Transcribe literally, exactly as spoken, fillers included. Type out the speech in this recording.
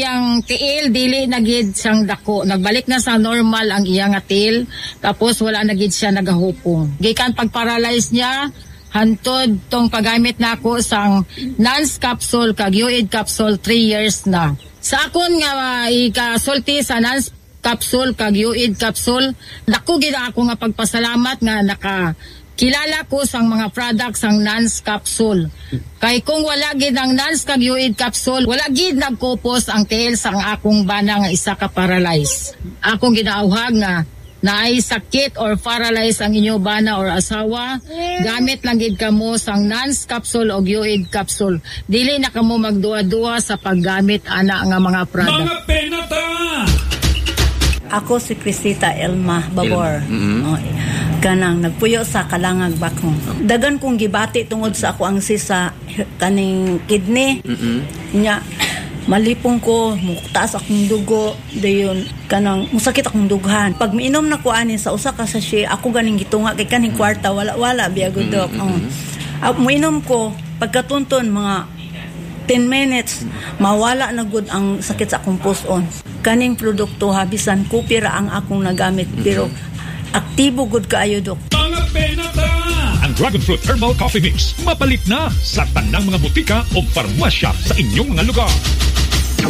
Yang tiil dili nagid siyang dako, nagbalik na sa normal ang iyang tiil, tapos wala nagid siya nagahupong. Gikan pag-paralyze niya hantod tong paggamit nako sang Nance capsule kag U I D capsule three years na. Sa akon nga uh, ikasulti sa Nance capsule kag U I D capsule, dako gid ako nga pagpasalamat nga naka kilala ko sang mga products sang Nance capsule. Kay kung wala gid ang Nance kag U I D capsule, wala gid nagkupos ang tiil sang akong bana nga isa ka paralyze. Akong ginaawhag nga naay sakit or paralyze ang inyo bana or asawa, gamit lang gid kamo sang Nance capsule o U I D capsule. Dili na kamo magduwa-duwa sa paggamit ana nga mga product. Mga penata! Ako si Crisita Elma Babor. Mm-hmm. Oh, kanang nagpuyo sa Kalangag Bakong. Dagan kong gibati tungod sa ako ang sisa kaning kidney. Mm-hmm. Nya malipong ko, muktaas akong dugo, dayon kanang musakit akong dughan. Pag miinom na ko ani sa usa ka sachet, ako ganing gitunga kay kaning kwarta wala wala biya gud dok. Mm-hmm. Oh. Uh, miinom ko pagkatunton mga ten minutes, mawala na gud ang sakit sa akong puson. Kaning produkto habisan ko pira ang akong nagamit pero aktibo gud kaayo dok. Mga penata! Ang Dragon Fruit Herbal Coffee Mix mapalit na sa tanang mga butika o farmasya sa inyong mga lugar.